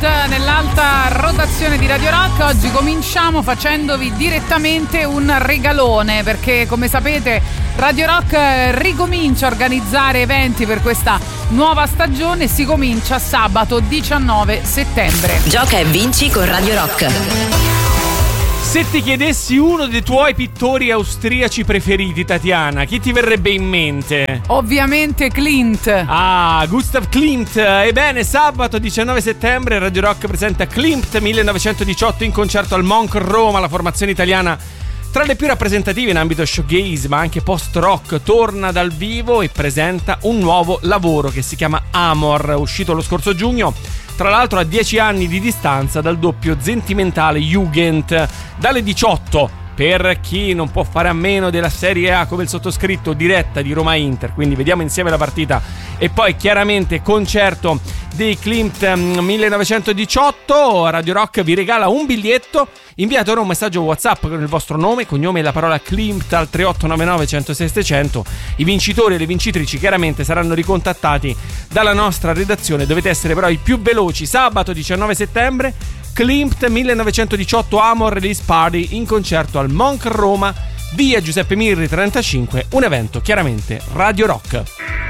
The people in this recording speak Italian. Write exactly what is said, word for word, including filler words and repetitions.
nell'alta rotazione di Radio Rock. Oggi cominciamo facendovi direttamente un regalone, perché come sapete Radio Rock ricomincia a organizzare eventi per questa nuova stagione. Si comincia sabato diciannove settembre. Gioca e vinci con Radio Rock. Se ti chiedessi uno dei tuoi pittori austriaci preferiti, Tatiana, chi ti verrebbe in mente? Ovviamente Klimt. Ah, Gustav Klimt. Ebbene, sabato diciannove settembre Radio Rock presenta Klimt millenovecentodiciotto in concerto al Monk Roma. La formazione italiana, tra le più rappresentative in ambito showgaze ma anche post-rock, torna dal vivo e presenta un nuovo lavoro che si chiama Amor, uscito lo scorso giugno, tra l'altro a dieci anni di distanza dal doppio sentimentale Jugend. Dalle diciotto, per chi non può fare a meno della Serie A come il sottoscritto, diretta di Roma-Inter, quindi vediamo insieme la partita e poi chiaramente concerto dei Klimt millenovecentodiciotto. Radio Rock vi regala un biglietto. Inviate ora un messaggio WhatsApp con il vostro nome, cognome e la parola Klimt al tre otto nove nove uno zero sei sette zero zero. I vincitori e le vincitrici chiaramente saranno ricontattati dalla nostra redazione. Dovete essere però i più veloci. Sabato diciannove settembre Klimt millenovecentodiciotto Amor Release Party in concerto al Monk Roma, via Giuseppe Mirri trentacinque, un evento chiaramente Radio Rock.